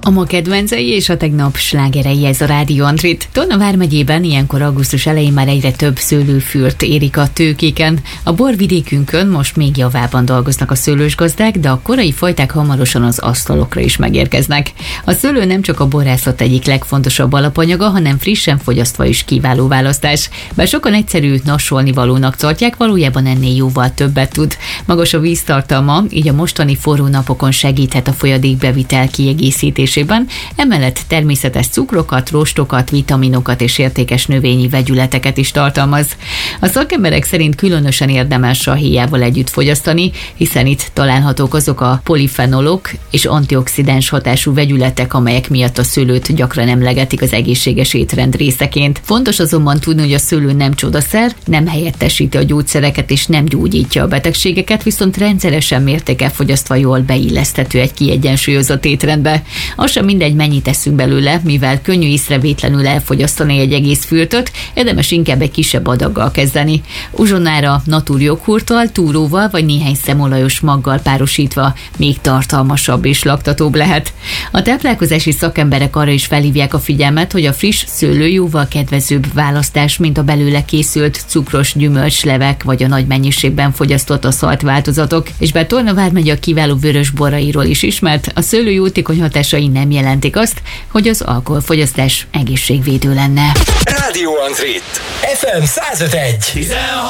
A ma kedvencei és a tegnap slágerei, ez a Rádió Andrit. Tolna vármegyében ilyenkor augusztus elején már egyre több szőlőfürt érik a tőkéken. A borvidékünkön most még javában dolgoznak a szőlősgazdák, de a korai fajták hamarosan az asztalokra is megérkeznek. A szőlő nem csak a borászat egyik legfontosabb alapanyaga, hanem frissen fogyasztva is kiváló választás. Bár sokan egyszerű nasolnivalónak tartják, valójában ennél jóval többet tud. Magas a víztartalma, így a mostani forró napokon segíthet a folyadékbevitel kiegészítésében. Emellett természetes cukrokat, rostokat, vitaminokat és értékes növényi vegyületeket is tartalmaz. A szakemberek szerint különösen érdemes a héjával együtt fogyasztani, hiszen itt találhatók azok a polifenolok és antioxidáns hatású vegyületek, amelyek miatt a szőlőt gyakran emlegetik az egészséges étrend részeként. Fontos azonban tudni, hogy a szőlő nem csodaszer, nem helyettesíti a gyógyszereket és nem gyógyítja a betegségeket, viszont rendszeresen mértékkel fogyasztva jól beilleszthető egy kiegyensúlyozott étrendbe. Az sem mindegy, mennyit eszünk belőle, mivel könnyű észrevétlenül elfogyasztani egy egész fürtöt, érdemes inkább egy kisebb adaggal kezdeni. Uzsonnára naturjoghurttal, túróval vagy néhány szemolajos maggal párosítva még tartalmasabb és laktatóbb lehet. A táplálkozási szakemberek arra is felhívják a figyelmet, hogy a friss szőlő jóval kedvezőbb választás, mint a belőle készült cukros gyümölcslevek vagy a nagy mennyiségben fogyasztott aszalt változatok, és bár Tolna vármegye a kiváló vörös borairól is ismert, a szőlő jótékony hatásai nem jelentik azt, hogy az alkoholfogyasztás egészségvédő lenne. Rádió Andrit, FM 105.1.